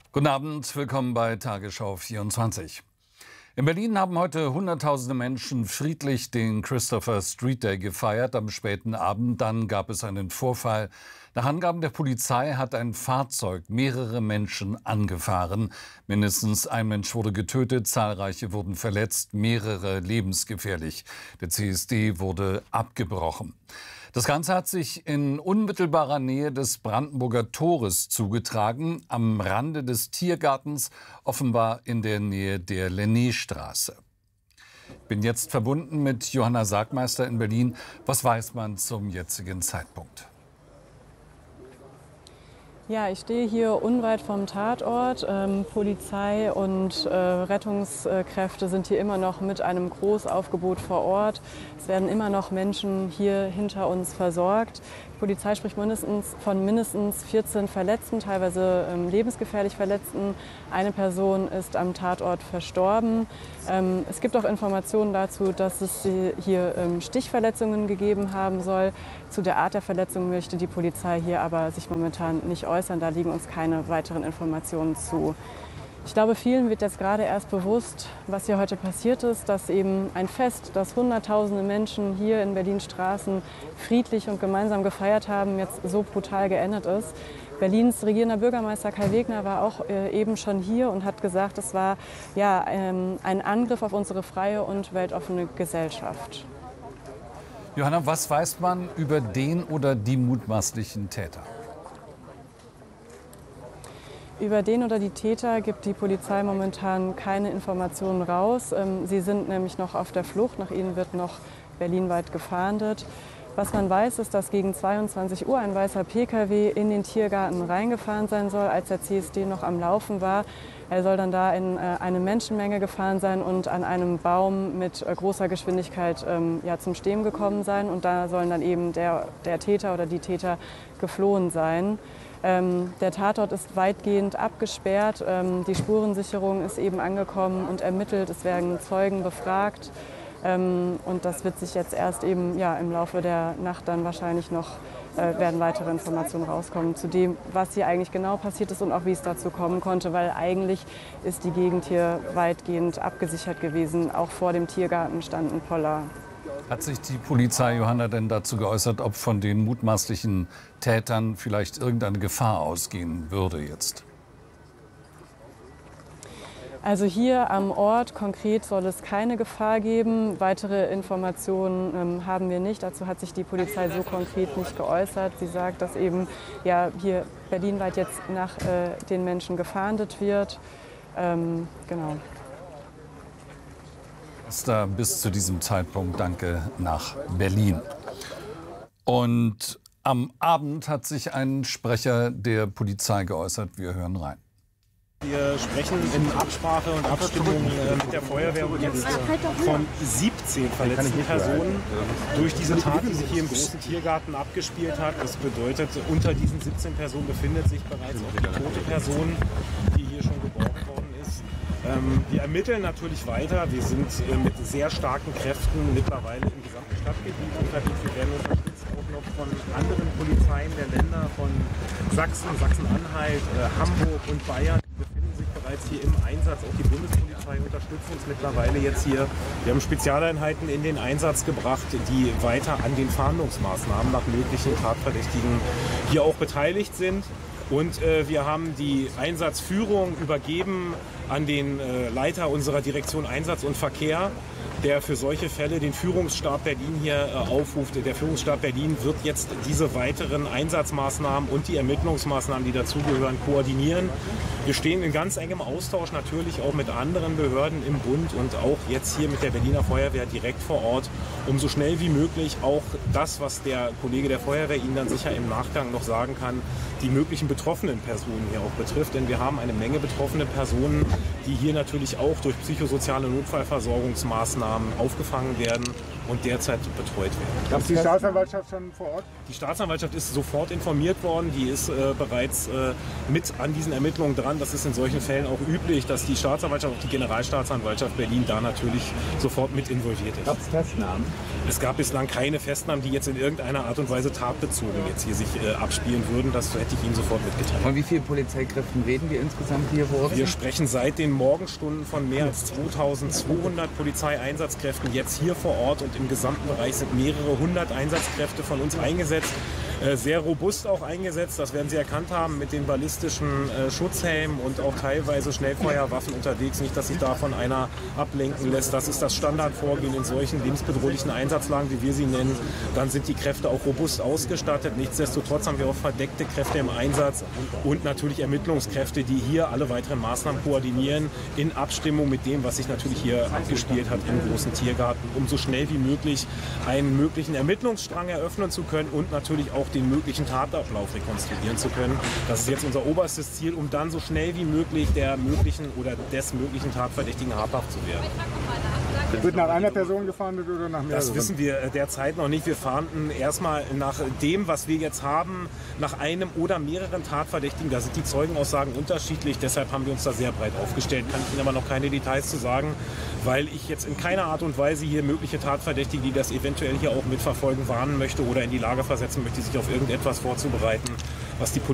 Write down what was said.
Guten Abend, willkommen bei Tagesschau 24. In Berlin haben heute Hunderttausende Menschen friedlich den Christopher Street Day gefeiert. Am späten Abend dann gab es einen Vorfall. Nach Angaben der Polizei hat ein Fahrzeug mehrere Menschen angefahren. Mindestens ein Mensch wurde getötet, zahlreiche wurden verletzt, mehrere lebensgefährlich. Der CSD wurde abgebrochen. Das Ganze hat sich in unmittelbarer Nähe des Brandenburger Tores zugetragen, am Rande des Tiergartens, offenbar in der Nähe der Lenné-Straße. Ich bin jetzt verbunden mit Johanna Sargmeister in Berlin. Was weiß man zum jetzigen Zeitpunkt? Ja, ich stehe hier unweit vom Tatort. Polizei und Rettungskräfte sind hier immer noch mit einem Großaufgebot vor Ort. Es werden immer noch Menschen hier hinter uns versorgt. Die Polizei spricht von mindestens 14 Verletzten, teilweise lebensgefährlich Verletzten. Eine Person ist am Tatort verstorben. Es gibt auch Informationen dazu, dass es hier Stichverletzungen gegeben haben soll. Zu der Art der Verletzung möchte die Polizei hier aber sich momentan nicht äußern. Da liegen uns keine weiteren Informationen zu. Ich glaube, vielen wird jetzt gerade erst bewusst, was hier heute passiert ist, dass eben ein Fest, das Hunderttausende Menschen hier in Berlins Straßen friedlich und gemeinsam gefeiert haben, jetzt so brutal geendet ist. Berlins regierender Bürgermeister Kai Wegner war auch eben schon hier und hat gesagt, es war ja, ein Angriff auf unsere freie und weltoffene Gesellschaft. Johanna, was weiß man über den oder die mutmaßlichen Täter? Über den oder die Täter gibt die Polizei momentan keine Informationen raus. Sie sind nämlich noch auf der Flucht. Nach ihnen wird noch berlinweit gefahndet. Was man weiß, ist, dass gegen 22 Uhr ein weißer Pkw in den Tiergarten reingefahren sein soll, als der CSD noch am Laufen war. Er soll dann da in eine Menschenmenge gefahren sein und an einem Baum mit großer Geschwindigkeit zum Stehen gekommen sein. Und da sollen dann eben der Täter oder die Täter geflohen sein. Der Tatort ist weitgehend abgesperrt. Die Spurensicherung ist eben angekommen und ermittelt. Es werden Zeugen befragt. Und das wird sich jetzt erst eben im Laufe der Nacht dann wahrscheinlich noch werden weitere Informationen rauskommen zu dem, was hier eigentlich genau passiert ist und auch wie es dazu kommen konnte, weil eigentlich ist die Gegend hier weitgehend abgesichert gewesen. Auch vor dem Tiergarten standen Poller. Hat sich die Polizei, Johanna, denn dazu geäußert, ob von den mutmaßlichen Tätern vielleicht irgendeine Gefahr ausgehen würde jetzt? Also hier am Ort konkret soll es keine Gefahr geben. Weitere Informationen haben wir nicht. Dazu hat sich die Polizei so konkret nicht geäußert. Sie sagt, dass eben hier berlinweit jetzt nach den Menschen gefahndet wird. Genau. Da bis zu diesem Zeitpunkt danke nach Berlin. Und am Abend hat sich ein Sprecher der Polizei geäußert. Wir hören rein. Wir sprechen in Absprache und Abstimmung mit der Feuerwehr jetzt von 17 verletzten Personen durch diese Tat, die sich hier im großen Tiergarten abgespielt hat. Das bedeutet, unter diesen 17 Personen befindet sich bereits auch die tote Person, die hier schon geborgen worden ist. Wir ermitteln natürlich weiter. Wir sind mit sehr starken Kräften mittlerweile im gesamten Stadtgebiet unterwegs. Wir werden unterstützt auch noch von anderen Polizeien der Länder, von Sachsen, Sachsen-Anhalt, Hamburg und Bayern. Die befinden sich bereits hier im Einsatz. Auch die Bundespolizei unterstützt uns mittlerweile jetzt hier. Wir haben Spezialeinheiten in den Einsatz gebracht, die weiter an den Fahndungsmaßnahmen nach möglichen Tatverdächtigen hier auch beteiligt sind. Und wir haben die Einsatzführung übergeben an den Leiter unserer Direktion Einsatz und Verkehr, der für solche Fälle den Führungsstab Berlin hier aufruft. Der Führungsstab Berlin wird jetzt diese weiteren Einsatzmaßnahmen und die Ermittlungsmaßnahmen, die dazugehören, koordinieren. Wir stehen in ganz engem Austausch natürlich auch mit anderen Behörden im Bund und auch jetzt hier mit der Berliner Feuerwehr direkt vor Ort, um so schnell wie möglich auch das, was der Kollege der Feuerwehr Ihnen dann sicher im Nachgang noch sagen kann, die möglichen betroffenen Personen hier auch betrifft. Denn wir haben eine Menge betroffene Personen, die hier natürlich auch durch psychosoziale Notfallversorgungsmaßnahmen aufgefangen werden und derzeit betreut werden. Ist die Staatsanwaltschaft schon vor Ort? Die Staatsanwaltschaft ist sofort informiert worden. Die ist bereits mit an diesen Ermittlungen dran. Das ist in solchen Fällen auch üblich, dass die Staatsanwaltschaft, auch die Generalstaatsanwaltschaft Berlin, da natürlich sofort mit involviert ist. Gab es Festnahmen? Es gab bislang keine Festnahmen, die jetzt in irgendeiner Art und Weise tatbezogen jetzt hier sich abspielen würden. Das hätte ich Ihnen sofort mitgeteilt. Von wie vielen Polizeikräften reden wir insgesamt hier vor Ort? Wir sprechen seit den Morgenstunden von mehr als 2200 Polizeieinsatzkräften jetzt hier vor Ort, und im gesamten Bereich sind mehrere hundert Einsatzkräfte von uns eingesetzt. Sehr robust auch eingesetzt, das werden Sie erkannt haben, mit den ballistischen Schutzhelmen und auch teilweise Schnellfeuerwaffen unterwegs. Nicht, dass sich davon einer ablenken lässt. Das ist das Standardvorgehen in solchen lebensbedrohlichen Einsatzlagen, wie wir sie nennen. Dann sind die Kräfte auch robust ausgestattet. Nichtsdestotrotz haben wir auch verdeckte Kräfte im Einsatz und natürlich Ermittlungskräfte, die hier alle weiteren Maßnahmen koordinieren, in Abstimmung mit dem, was sich natürlich hier abgespielt hat im großen Tiergarten, um so schnell wie möglich einen möglichen Ermittlungsstrang eröffnen zu können und natürlich auch den möglichen Tatablauf rekonstruieren zu können. Das ist jetzt unser oberstes Ziel, um dann so schnell wie möglich der möglichen oder des möglichen Tatverdächtigen habhaft zu werden. Wird nach einer Person gefahndet oder nach mehreren? Das wissen wir derzeit noch nicht. Wir fahnden erstmal nach dem, was wir jetzt haben, nach einem oder mehreren Tatverdächtigen. Da sind die Zeugenaussagen unterschiedlich. Deshalb haben wir uns da sehr breit aufgestellt. Kann ich Ihnen aber noch keine Details zu sagen, weil ich jetzt in keiner Art und Weise hier mögliche Tatverdächtige, die das eventuell hier auch mitverfolgen, warnen möchte oder in die Lage versetzen möchte, sich auf irgendetwas vorzubereiten, was die Polizei